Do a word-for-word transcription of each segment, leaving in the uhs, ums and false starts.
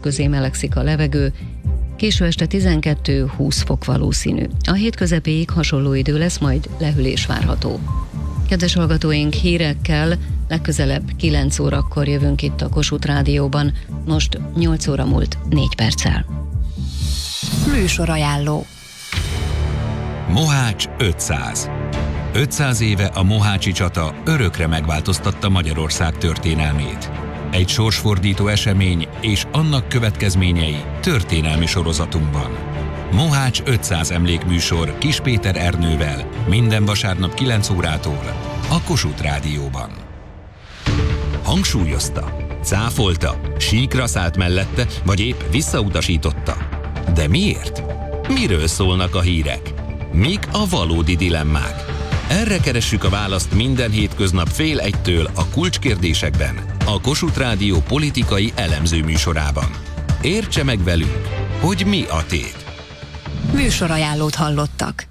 közé melegszik a levegő, késő este tizenkettő-húsz fok valószínű. A hét közepéig hasonló idő lesz, majd lehűlés várható. Kedves hallgatóink, hírekkel legközelebb kilenc órakor jövünk itt a Kossuth Rádióban, most nyolc óra múlt négy perccel. Műsorajánló. Mohács ötszáz. ötszáz éve a mohácsi csata örökre megváltoztatta Magyarország történelmét. Egy sorsfordító esemény és annak következményei történelmi sorozatunkban. Mohács ötszáz emlékműsor Kis Péter Ernővel minden vasárnap kilenc órától a Kossuth Rádióban. Hangsúlyozta, cáfolta, síkra szállt mellette, vagy épp visszautasította. De miért? Miről szólnak a hírek? Mik a valódi dilemmák? Erre keressük a választ minden hétköznap fél egytől a kulcskérdésekben, a Kossuth Rádió politikai elemző műsorában. Értse meg velünk, hogy mi a tét. Műsorajánlót hallottak.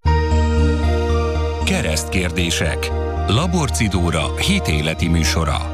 Keresztkérdések. Laborci Dóra hitéleti műsora.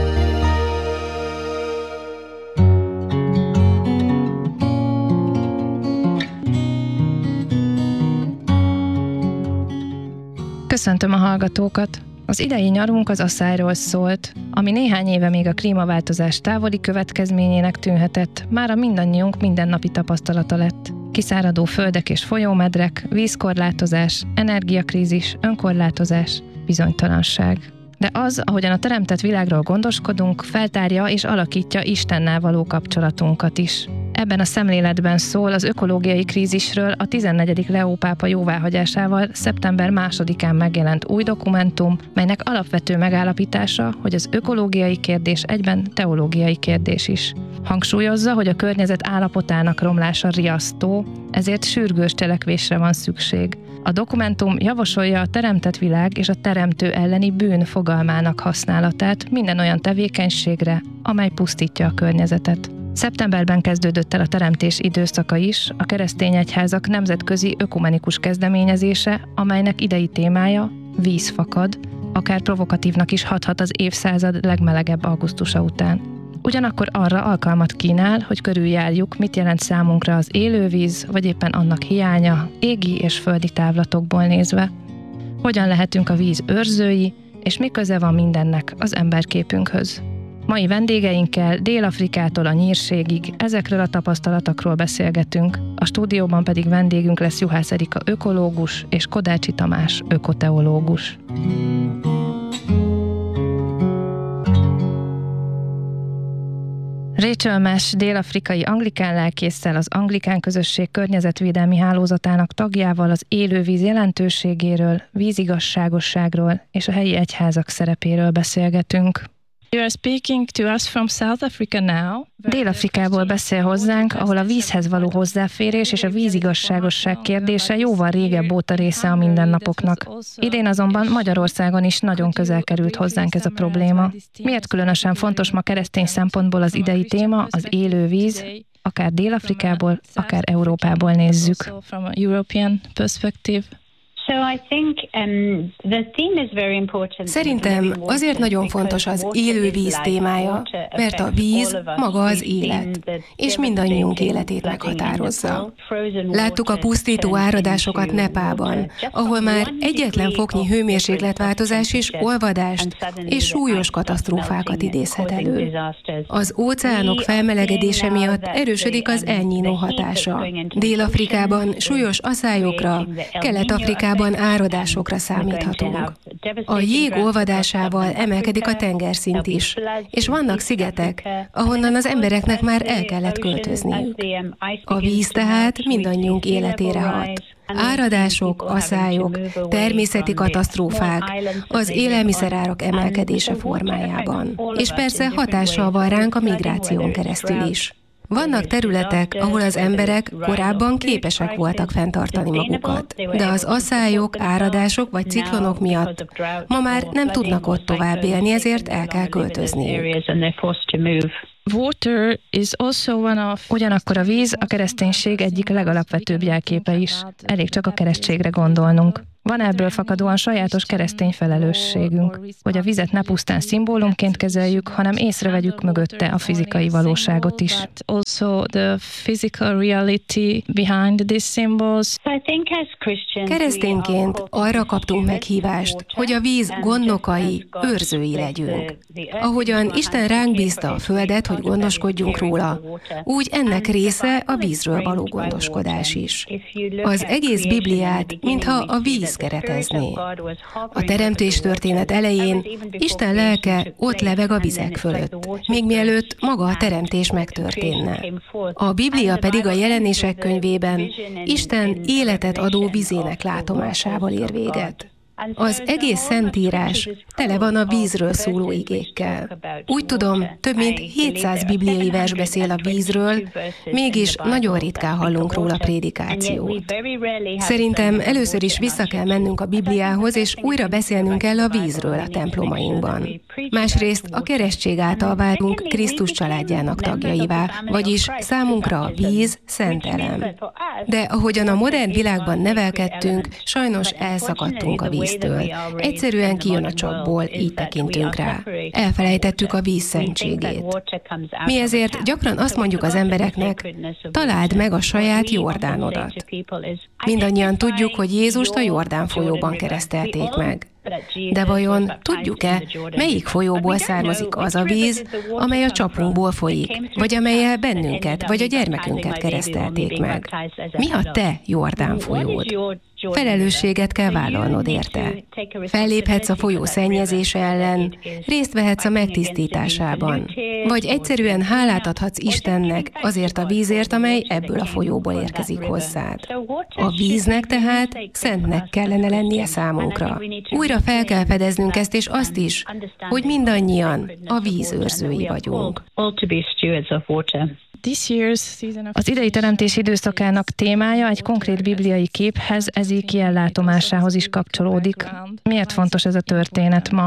Köszöntöm a hallgatókat! Az idei nyarunk az asszályról szólt, ami néhány éve még a klímaváltozás távoli következményének tűnhetett, mára mindannyiunk mindennapi tapasztalata lett. Kiszáradó földek és folyómedrek, vízkorlátozás, energiakrízis, önkorlátozás, bizonytalanság. De az, ahogyan a teremtett világról gondoskodunk, feltárja és alakítja Istennel való kapcsolatunkat is. Ebben a szemléletben szól az ökológiai krízisről a tizennegyedik Leó pápa jóváhagyásával szeptember másodikán megjelent új dokumentum, melynek alapvető megállapítása, hogy az ökológiai kérdés egyben teológiai kérdés is. Hangsúlyozza, hogy a környezet állapotának romlása riasztó, ezért sürgős cselekvésre van szükség. A dokumentum javasolja a teremtett világ és a teremtő elleni bűn fogalmának használatát minden olyan tevékenységre, amely pusztítja a környezetet. Szeptemberben kezdődött el a teremtés időszaka is, a keresztény egyházak nemzetközi ökumenikus kezdeményezése, amelynek idei témája víz fakad, akár provokatívnak is hathat az évszázad legmelegebb augusztusa után. Ugyanakkor arra alkalmat kínál, hogy körüljárjuk, mit jelent számunkra az élővíz, vagy éppen annak hiánya, égi és földi távlatokból nézve. Hogyan lehetünk a víz őrzői, és mi köze van mindennek az emberképünkhöz. Mai vendégeinkkel Dél-Afrikától a Nyírségig ezekről a tapasztalatokról beszélgetünk, a stúdióban pedig vendégünk lesz Juhász Erika ökológus és Kodácsi Tamás ökoteológus. Rachel Mash dél-afrikai anglikán lelkésszel, az anglikán közösség környezetvédelmi hálózatának tagjával az élővíz jelentőségéről, vízigazságosságról és a helyi egyházak szerepéről beszélgetünk. You are speaking to us from South Africa now. Dél-Afrikából beszél hozzánk, ahol a vízhez való hozzáférés és a vízigazságosság kérdése jóval régebb óta része a mindennapoknak. Idén azonban Magyarországon is nagyon közel került hozzánk ez a probléma. Miért különösen fontos ma keresztény szempontból az idei téma, az élő víz, akár Dél-Afrikából, akár Európából nézzük? Szerintem azért nagyon fontos az élő víz témája, mert a víz maga az élet, és mindannyiunk életét meghatározza. Láttuk a pusztító áradásokat Nepálban, ahol már egyetlen foknyi hőmérsékletváltozás is olvadást és súlyos katasztrófákat idézhet elő. Az óceánok felmelegedése miatt erősödik az El Niño hatása. Dél-Afrikában súlyos aszályokra, Kelet-Afrikában áradásokra számíthatunk. A jég olvadásával emelkedik a tengerszint is, és vannak szigetek, ahonnan az embereknek már el kellett költözniük. A víz tehát mindannyiunk életére hat. Áradások, aszályok, természeti katasztrófák, az élelmiszerárak emelkedése formájában. És persze hatással van ránk a migráción keresztül is. Vannak területek, ahol az emberek korábban képesek voltak fenntartani magukat, de az aszályok, áradások vagy ciklonok miatt ma már nem tudnak ott tovább élni, ezért el kell költözniük. Water is also one of... Ugyanakkor a víz a kereszténység egyik legalapvetőbb jelképe is. Elég csak a keresztségre gondolnunk. Van ebből fakadóan sajátos keresztény felelősségünk, hogy a vizet ne pusztán szimbólumként kezeljük, hanem észrevegyük mögötte a fizikai valóságot is. Also the physical reality behind these symbols. Keresztényként arra kaptunk meghívást, hogy a víz gondnokai, őrzői legyünk. Ahogyan Isten ránk bízta a földet, hogy gondoskodjunk róla, úgy ennek része a vízről való gondoskodás is. Az egész Bibliát, mintha a víz keretezné. A teremtés történet elején Isten lelke ott leveg a vizek fölött, még mielőtt maga a teremtés megtörténne. A Biblia pedig a Jelenések könyvében Isten életet adó vizének látomásával ér véget. Az egész Szentírás tele van a vízről szóló igékkel. Úgy tudom, több mint hétszáz bibliai vers beszél a vízről, mégis nagyon ritkán hallunk róla prédikációt. Szerintem először is vissza kell mennünk a Bibliához, és újra beszélnünk kell a vízről a templomainkban. Másrészt a keresztség által váltunk Krisztus családjának tagjaivá, vagyis számunkra a víz szent elem. De ahogyan a modern világban nevelkedtünk, sajnos elszakadtunk a víztől. Egyszerűen kijön a csapból, így tekintünk rá. Elfelejtettük a víz szentségét. Mi ezért gyakran azt mondjuk az embereknek, találd meg a saját Jordánodat. Mindannyian tudjuk, hogy Jézust a Jordán folyóban keresztelték meg. De vajon tudjuk-e, melyik folyóból származik az a víz, amely a csapunkból folyik, vagy amelyel bennünket, vagy a gyermekünket keresztelték meg? Mi a te Jordán folyód? Felelősséget kell vállalnod érte. Felléphetsz a folyó szennyezése ellen, részt vehetsz a megtisztításában, vagy egyszerűen hálát adhatsz Istennek azért a vízért, amely ebből a folyóból érkezik hozzád. A víznek tehát szentnek kellene lennie számunkra. Újra fel kell fedeznünk ezt és azt is, hogy mindannyian a víz őrzői vagyunk. Az idei teremtés időszakának témája egy konkrét bibliai képhez, Ezékiel látomásához is kapcsolódik. Miért fontos ez a történet ma?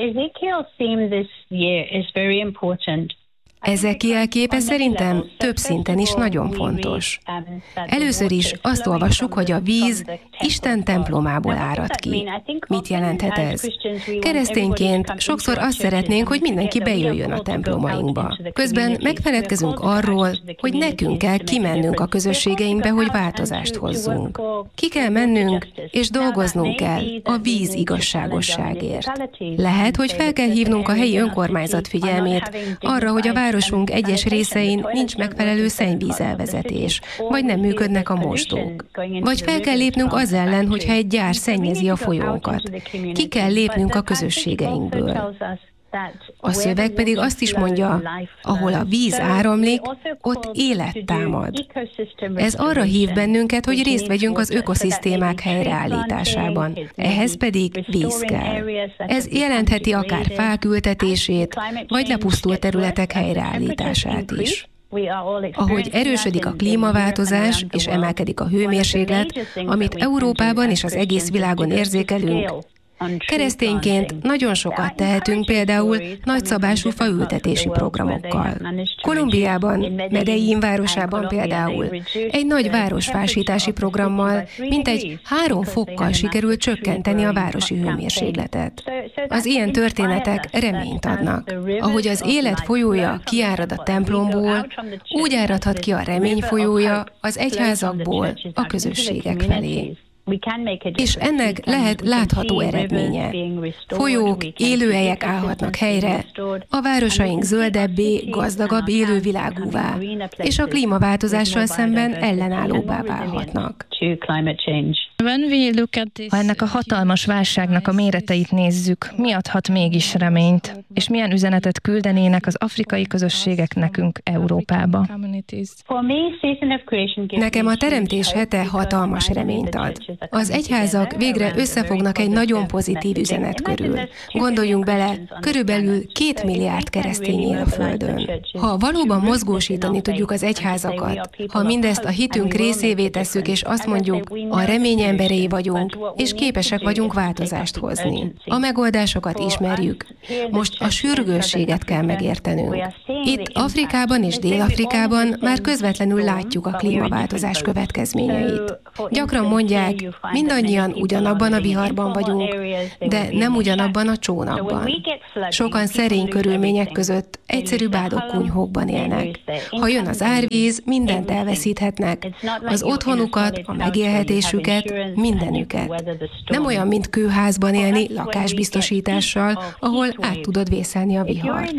Ezekiel képe szerintem több szinten is nagyon fontos. Először is azt olvassuk, hogy a víz Isten templomából árad ki. Mit jelenthet ez? Keresztényként sokszor azt szeretnénk, hogy mindenki bejöjjön a templomainkba. Közben megfeledkezünk arról, hogy nekünk kell kimennünk a közösségeinkbe, hogy változást hozzunk. Ki kell mennünk, és dolgoznunk kell a víz igazságosságért. Lehet, hogy fel kell hívnunk a helyi önkormányzat figyelmét arra, hogy a városunk egyes részein nincs megfelelő szennyvízelvezetés, vagy nem működnek a mosdók. Vagy fel kell lépnünk az ellen, hogyha egy gyár szennyezi a folyónkat. Ki kell lépnünk a közösségeinkből. A szöveg pedig azt is mondja, ahol a víz áramlik, ott élet támad. Ez arra hív bennünket, hogy részt vegyünk az ökoszisztémák helyreállításában. Ehhez pedig víz kell. Ez jelentheti akár fák ültetését, vagy lepusztult területek helyreállítását is. Ahogy erősödik a klímaváltozás és emelkedik a hőmérséklet, amit Európában és az egész világon érzékelünk, keresztényként nagyon sokat tehetünk például nagyszabású faültetési programokkal. Kolumbiában, Medellín városában például egy nagy városfásítási programmal mintegy három fokkal sikerült csökkenteni a városi hőmérsékletet. Az ilyen történetek reményt adnak. Ahogy az élet folyója kiárad a templomból, úgy áradhat ki a remény folyója az egyházakból a közösségek felé. És ennek lehet látható eredménye. Folyók, élőhelyek állhatnak helyre, a városaink zöldebbé, gazdagabb élővilágúvá, és a klímaváltozással szemben ellenállóbbá válhatnak. Ha ennek a hatalmas válságnak a méreteit nézzük, mi adhat mégis reményt, és milyen üzenetet küldenének az afrikai közösségek nekünk Európába? Nekem a teremtés hete hatalmas reményt ad. Az egyházak végre összefognak egy nagyon pozitív üzenet körül. Gondoljunk bele, körülbelül két milliárd keresztény él a Földön. Ha valóban mozgósítani tudjuk az egyházakat, ha mindezt a hitünk részévé tesszük, és azt mondjuk, a remény emberei vagyunk, és képesek vagyunk változást hozni. A megoldásokat ismerjük. Most a sürgősséget kell megértenünk. Itt Afrikában és Dél-Afrikában már közvetlenül látjuk a klímaváltozás következményeit. Gyakran mondják, mindannyian ugyanabban a viharban vagyunk, de nem ugyanabban a csónakban. Sokan szerény körülmények között egyszerű bádogkunyhókban élnek. Ha jön az árvíz, mindent elveszíthetnek, az otthonukat, a megélhetésüket, mindenüket. Nem olyan, mint kőházban élni, lakásbiztosítással, ahol át tudod vészelni a vihart.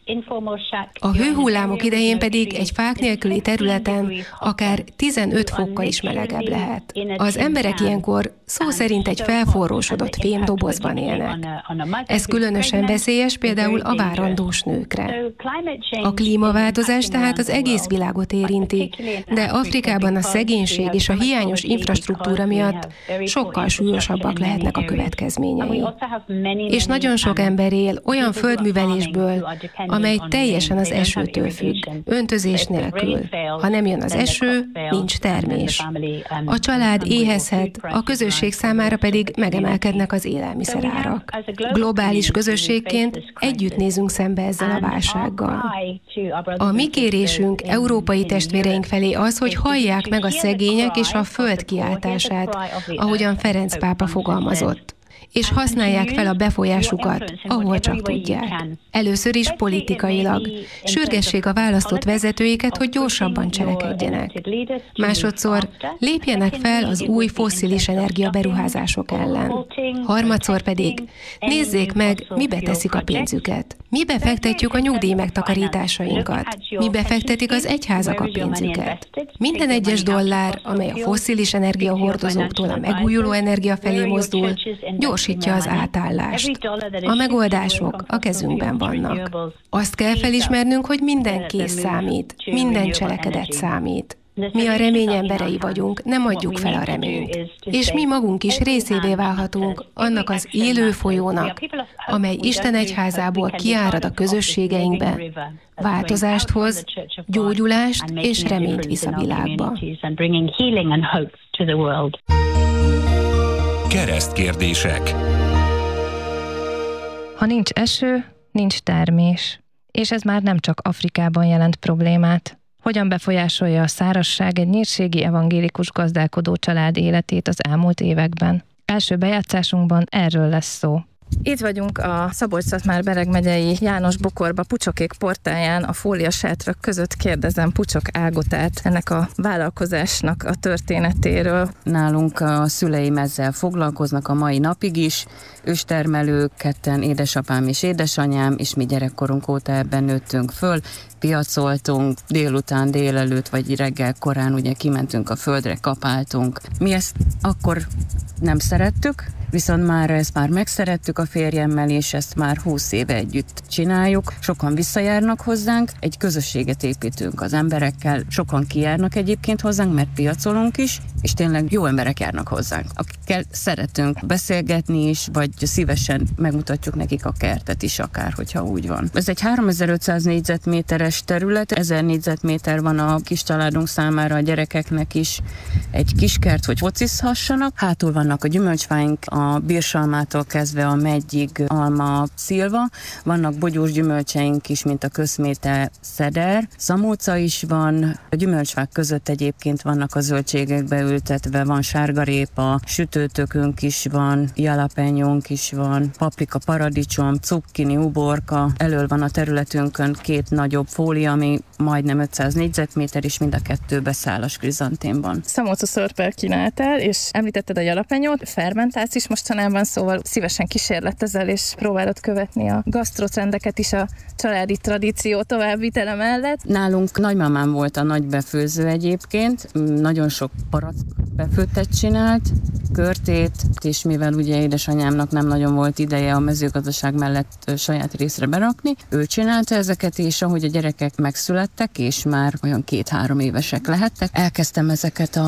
A hőhullámok idején pedig egy fák nélküli területen akár tizenöt fokkal is melegebb lehet. Az emberek ilyenkor szó szerint egy felforrósodott fémdobozban élnek. Ez különösen veszélyes például a várandós nőkre. A klímaváltozás tehát az egész világot érinti, de Afrikában a szegénység és a hiányos infrastruktúra miatt sokkal súlyosabbak lehetnek a következményei. És nagyon sok ember él olyan földművelésből, amely teljesen az esőtől függ, öntözés nélkül. Ha nem jön az eső, nincs termés. A család éhezhet, a közösség számára pedig megemelkednek az élelmiszerárak. Globális közösségként együtt nézünk szembe ezzel a válsággal. A mi kérésünk európai testvéreink felé az, hogy hallják meg a szegények és a föld kiáltását, ahogyan Ferenc pápa fogalmazott, és használják fel a befolyásukat, ahol csak tudják. Először is politikailag. Sürgessék a választott vezetőiket, hogy gyorsabban cselekedjenek. Másodszor lépjenek fel az új fosszilis energia beruházások ellen. Harmadszor pedig nézzék meg, mibe teszik a pénzüket. Mibe fektetjük a nyugdíj megtakarításainkat? Mibe fektetik az egyházak a pénzüket? Minden egyes dollár, amely a fosszilis energiahordozóktól a megújuló energia felé mozdul, gyorsítja az átállást. A megoldások a kezünkben vannak. Azt kell felismernünk, hogy minden kész számít, minden cselekedet számít. Mi a remény emberei vagyunk, nem adjuk fel a reményt. És mi magunk is részévé válhatunk annak az élő folyónak, amely Isten egyházából kiárad a közösségeinkbe, változást hoz, gyógyulást és reményt visz a világba. Keresztkérdések. Ha nincs eső, nincs termés. És ez már nem csak Afrikában jelent problémát. Hogyan befolyásolja a szárazság egy nyírségi evangélikus gazdálkodó család életét az elmúlt években? Első bejátszásunkban erről lesz szó. Itt vagyunk a Szabolcs-Szatmár-Bereg megyei János Bokorba Pucsokék portáján, a fóliasátrak között. Kérdezem Pucsok Ágotát ennek a vállalkozásnak a történetéről. Nálunk a szüleim ezzel foglalkoznak a mai napig is. Őstermelők, ketten, édesapám és édesanyám, és mi gyerekkorunk óta ebben nőttünk föl. Piacoltunk, délután, délelőtt vagy reggel korán ugye kimentünk a földre, kapáltunk. Mi ezt akkor nem szerettük, viszont már ezt már megszerettük a férjemmel, és ezt már húsz éve együtt csináljuk. Sokan visszajárnak hozzánk, egy közösséget építünk az emberekkel, sokan kijárnak egyébként hozzánk, mert piacolunk is, és tényleg jó emberek járnak hozzánk, akikkel szeretünk beszélgetni is, vagy szívesen megmutatjuk nekik a kertet is akár, hogyha úgy van. Ez egy háromezer-ötszáz négyzetméteres terület, ezer négyzetméter van a kis családunk számára, a gyerekeknek is egy kis kert, hogy focizhassanak. Hátul vannak a gyümölcsfáink, a birsalmától kezdve a meggyig, alma, szilva. Vannak bogyós gyümölcseink is, mint a köszméte, szeder. Szamóca is van. A gyümölcsfák között egyébként vannak a zöldségek beültetve, van sárgarépa, sütőtökünk is van, jalapenyónk is van, paprika, paradicsom, cukkini, uborka. Elől van a területünkön két nagyobb fólia, ami majdnem ötszáz négyzetméter, és mind a kettőbe szálas krizantémban. Szamóca szörpel kínáltál, és említetted a jalapenyót, fermentálsz is mostanában, szóval szívesen kísérletezel, és próbálod követni a gasztrotrendeket is a családi tradíció továbbvitele mellett. Nálunk nagymamám volt a nagy befőző egyébként, nagyon sok parack befőttet csinált, körtét, és mivel ugye édesanyámnak nem nagyon volt ideje a mezőgazdaság mellett saját részre berakni, ő csinálta ezeket, és ahogy a gyerekek megszülettek, és már olyan két-három évesek lehettek, elkezdtem ezeket a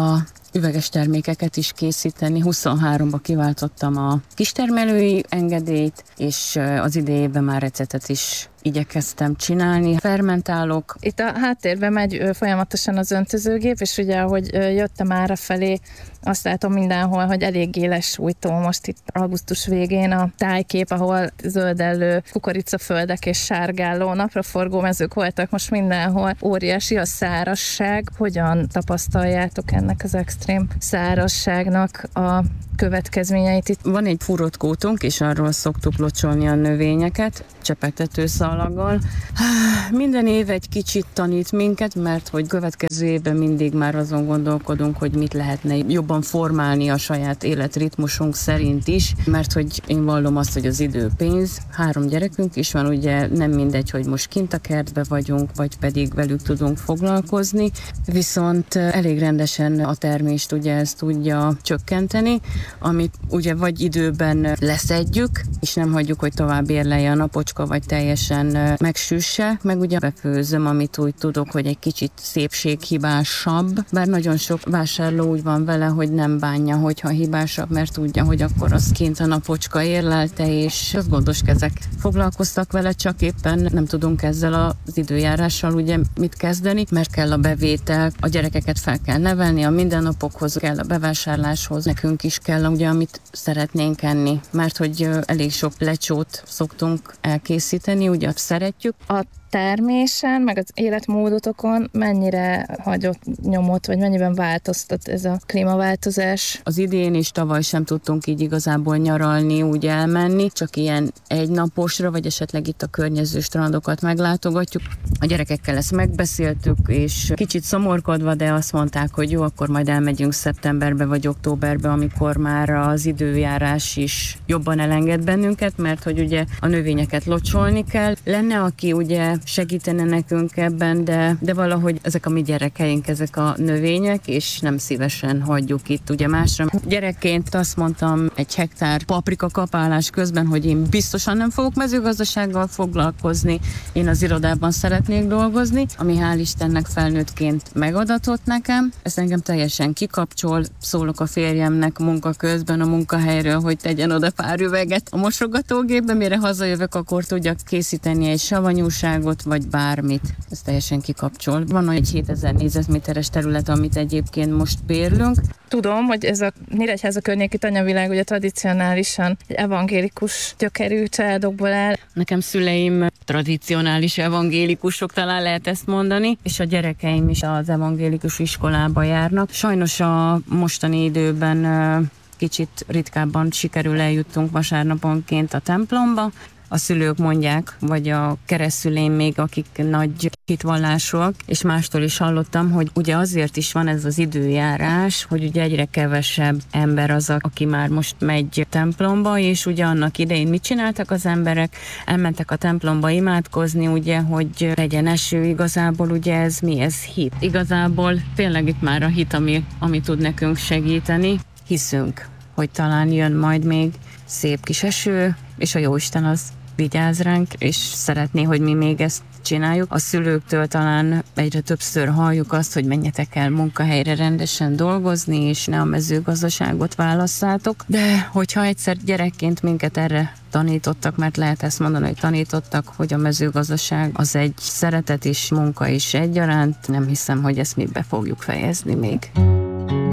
üveges termékeket is készíteni. huszonháromba kiváltottam a kistermelői engedélyt, és az idejében már receptet is igyekeztem csinálni. Fermentálok. Itt a háttérben megy folyamatosan az öntözőgép, és ugye ahogy jöttem ára felé, azt látom mindenhol, hogy eléggé lesújtó most itt augusztus végén a tájkép, ahol zöldellő kukoricaföldek és sárgálló napraforgó mezők voltak, most mindenhol óriási a szárazság. Hogyan tapasztaljátok ennek az extrém szárazságnak a következményeit itt? Van egy furrotkótunk, és arról szoktuk locsolni a növényeket, csepegtetőszalaggal. Minden év egy kicsit tanít minket, mert hogy következő évben mindig már azon gondolkodunk, hogy mit lehetne jobban formálni a saját életritmusunk szerint is, mert hogy én vallom azt, hogy az idő pénz. Három gyerekünk is van, ugye nem mindegy, hogy most kint a kertbe vagyunk, vagy pedig velük tudunk foglalkozni, viszont elég rendesen a termést ugye ezt tudja csökkenteni, amit ugye vagy időben leszedjük, és nem hagyjuk, hogy tovább érlelje a napocska, vagy teljesen megsüsse, meg ugye befőzöm, amit úgy tudok, hogy egy kicsit szépséghibásabb, bár nagyon sok vásárló úgy van vele, hogy nem bánja, hogyha hibásabb, mert tudja, hogy akkor az kint a napocska érlelte, és az gondos kezek foglalkoztak vele, csak éppen nem tudunk ezzel az időjárással ugye mit kezdeni, mert kell a bevétel, a gyerekeket fel kell nevelni, a mindennapokhoz kell a bevásárláshoz, nekünk is kell ugye, amit szeretnénk enni, mert hogy elég sok lecsót szoktunk elkészíteni, ugye szeretjük. A termésen, meg az életmódotokon mennyire hagyott nyomot, vagy mennyiben változtat ez a klímaváltozás? Az idén és tavaly sem tudtunk így igazából nyaralni, úgy elmenni, csak ilyen egynaposra, vagy esetleg itt a környező strandokat meglátogatjuk. A gyerekekkel ezt megbeszéltük, és kicsit szomorkodva, de azt mondták, hogy jó, akkor majd elmegyünk szeptemberbe vagy októberbe, amikor már az időjárás is jobban elenged bennünket, mert hogy ugye a növényeket locsolni kell. Lenne, aki ugye segítene nekünk ebben, de, de valahogy ezek a mi gyerekeink, ezek a növények, és nem szívesen hagyjuk itt ugye másra. Gyerekként azt mondtam egy hektár paprika kapálás közben, hogy én biztosan nem fogok mezőgazdasággal foglalkozni, én az irodában szeretnék dolgozni, ami hál' Istennek felnőttként megadatott nekem. Ez engem teljesen kikapcsol, szólok a férjemnek munka közben a munkahelyről, hogy tegyen oda pár üveget a mosogatógépbe, mire hazajövök, akkor tudjak készíteni egy savanyúságot, vagy bármit. Ez teljesen kikapcsol. Van egy hétezer négyzetméteres terület, amit egyébként most bérlünk. Tudom, hogy ez a Nyíregyháza környéki tanyavilág ugye tradicionálisan egy evangélikus gyökerű családokból áll. Nekem szüleim tradicionális evangélikusok, talán lehet ezt mondani, és a gyerekeim is az evangélikus iskolába járnak. Sajnos a mostani időben kicsit ritkábban sikerül eljuttunk vasárnaponként a templomba. A szülők mondják, vagy a keresztszüleim még, akik nagy hitvallásúak, és mástól is hallottam, hogy ugye azért is van ez az időjárás, hogy ugye egyre kevesebb ember az, aki már most megy templomba, és ugye annak idején mit csináltak az emberek? Elmentek a templomba imádkozni, ugye, hogy legyen eső, igazából ugye ez mi? Ez hit. Igazából tényleg itt már a hit, ami, ami tud nekünk segíteni. Hiszünk, hogy talán jön majd még szép kis eső, és a Jóisten az vigyáz ránk, és szeretné, hogy mi még ezt csináljuk. A szülőktől talán egyre többször halljuk azt, hogy menjetek el munkahelyre rendesen dolgozni, és ne a mezőgazdaságot válasszátok. De hogyha egyszer gyerekként minket erre tanítottak, mert lehet ezt mondani, hogy tanítottak, hogy a mezőgazdaság az egy szeretet és munka is egyaránt, nem hiszem, hogy ezt mi be fogjuk fejezni még.